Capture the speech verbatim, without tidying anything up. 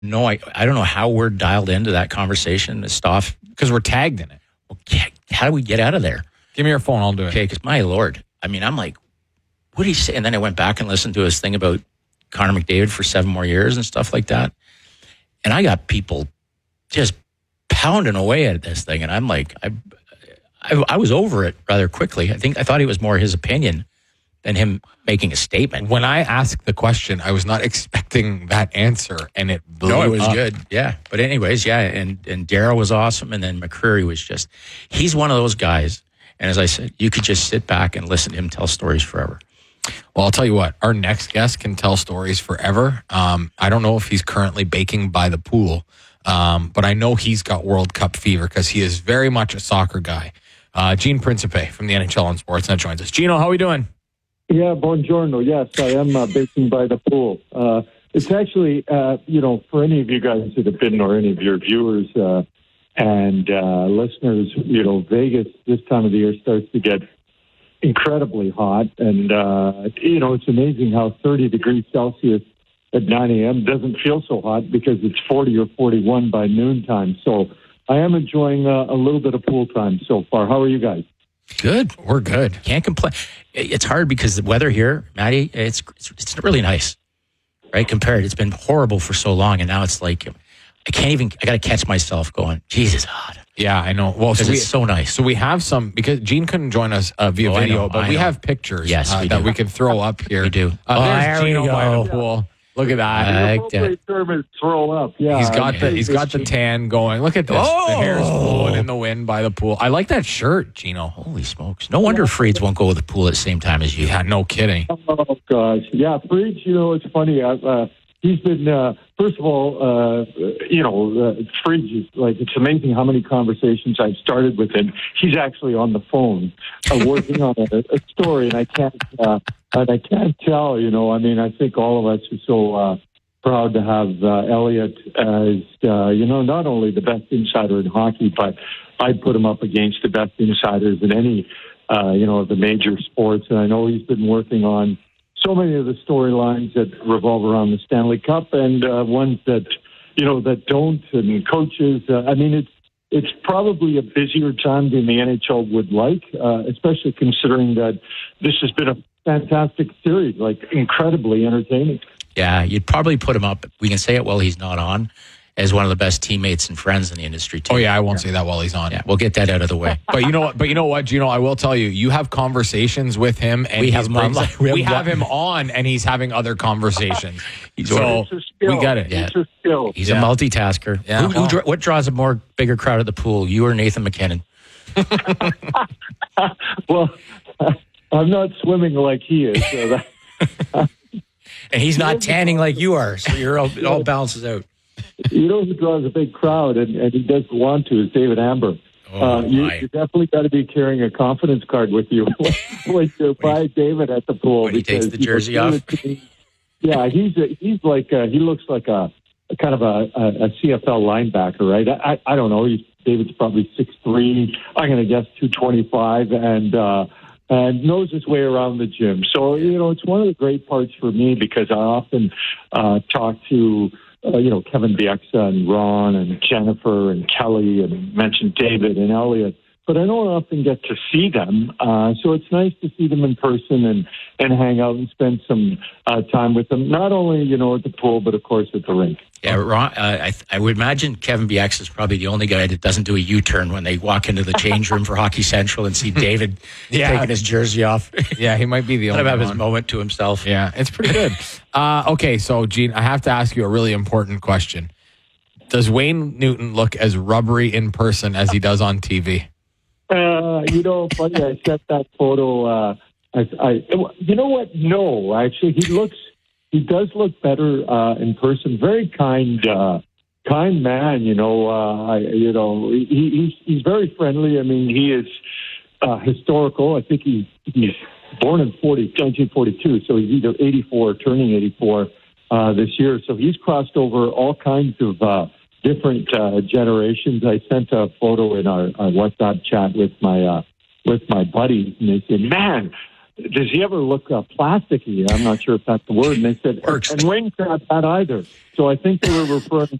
no, I, I don't know how we're dialed into that conversation, stuff. Because we're tagged in it. Well, how do we get out of there? Give me your phone, I'll do it. Okay, because my Lord, I mean, I'm like, what did he say? And then I went back and listened to his thing about Connor McDavid for seven more years and stuff like that. And I got people just pounding away at this thing. And I'm like, I, I, I was over it rather quickly. I think I thought it was more his opinion than him making a statement. When I asked the question, I was not expecting that answer, and it blew No, it was up. good. Yeah. But anyways, yeah. And, and Darryl was awesome. And then McCreary was just, he's one of those guys. And as I said, you could just sit back and listen to him tell stories forever. Well, I'll tell you what, our next guest can tell stories forever. Um, I don't know if he's currently baking by the pool, um, but I know he's got World Cup fever because he is very much a soccer guy. Uh, Gene Principe from the N H L on Sportsnet joins us. Gino, how are we doing? Yeah, buongiorno. Yes, I am uh, baking by the pool. Uh, it's actually, uh, you know, for any of you guys that have been or any of your viewers uh, and uh, listeners, you know, Vegas this time of the year starts to get incredibly hot. And, uh, you know, it's amazing how thirty degrees Celsius at nine a.m. doesn't feel so hot because it's forty or forty-one by noontime. So I am enjoying uh, a little bit of pool time so far. How are you guys? Good. We're good. Can't complain. It's hard because the weather here, Matty, it's, it's, it's really nice, right? Compared, it's been horrible for so long. And now it's like, I can't even, I got to catch myself going, Jesus, hot. Yeah, I know. Well, Because so we, it's so nice. so we have some, because Gene couldn't join us uh, via Oh, I video, know, but I we know. have pictures Yes, uh, we that do. we can throw up here. We do. Uh, Oh, there's there we Gino by go. the pool. Look at that. Uh, The like appropriate term is throw up. Yeah, He's got the he's got the tan going. Look at this. Oh! The hair's blowing in the wind by the pool. I like that shirt, Gino. Holy smokes. No wonder Freeds won't go to the pool at the same time as you. Yeah, no kidding. Oh gosh, yeah, Freed. You know, it's funny. I've, uh, he's been uh, first of all, uh, you know, uh, Freed is like it's amazing how many conversations I've started with him. He's actually on the phone uh, working on a, a story, and I can't uh, and I can't tell. You know, I mean, I think all of us are so uh, proud to have uh, Elliot as uh, you know not only the best insider in hockey, but I'd put him up against the best insiders in any uh, you know of the major sports, and I know he's been working on so many of the storylines that revolve around the Stanley Cup and uh, ones that, you know, that don't, and coaches. Uh, I mean, it's it's probably a busier time than the N H L would like, uh, especially considering that this has been a fantastic series, like incredibly entertaining. Yeah, you'd probably put him up. We can say it while he's not on, as one of the best teammates and friends in the industry, too. Oh yeah, I won't say that while he's on. Yeah, we'll get that out of the way. But you know what? But you know what, Gino? I will tell you, you have conversations with him, and We he's have him on- brings- we have we have one- him on, and he's having other conversations. so It's a skill. we got it. Yeah. It's a skill. He's Yeah. a multitasker. Yeah. Who, who, dra- what draws a more bigger crowd at the pool, you or Nathan McKinnon? Well, I'm not swimming like he is. So that, And he's not tanning like you are, so you're all, it all balances out. you know who draws a big crowd, and, and he doesn't want to, is David Amber. Oh, uh, you, my. you definitely got to be carrying a confidence card with you when you buy David at the pool. When he takes because, the jersey you know, off. David- Yeah, he's a, he's like a, he looks like a, a kind of a, a, a C F L linebacker, right? I I, I don't know. He's, David's probably six three. I'm going to guess two twenty-five, and uh, and knows his way around the gym. So you know, it's one of the great parts for me because I often uh, talk to. Uh, you know, Kevin Bieksa and Ron and Jennifer and Kelly and mentioned David and Elliot. But I don't often get to see them. Uh, so it's nice to see them in person and, and hang out and spend some uh, time with them, not only, you know, at the pool, but of course at the rink. Yeah, Ron, uh, I, I would imagine Kevin Bieksa is probably the only guy that doesn't do a U-turn when they walk into the change room for Hockey Central and see David Yeah. taking his jersey off. Yeah, he might be the Let only him have his one. moment to himself. Yeah, it's pretty good. uh, okay, so Gene, I have to ask you a really important question. Does Wayne Newton look as rubbery in person as he does on T V? Uh, you know, funny, I sent that photo. Uh, I, I, you know what? No, actually, he looks, he does look better uh, in person. Very kind, uh, kind man. You know, uh, I, you know, he, he's he's very friendly. I mean, he is uh, historical. I think he's he's born in nineteen forty-two, so he's either eighty-four or turning eighty-four uh, this year. So he's crossed over all kinds of. Uh, different uh, generations. I sent a photo in our, our WhatsApp chat with my uh, with my buddies, and they said, "Man, does he ever look uh, plasticky? I'm not sure if that's the word. And they said, Works. and Wayne's not that either. So I think they were referring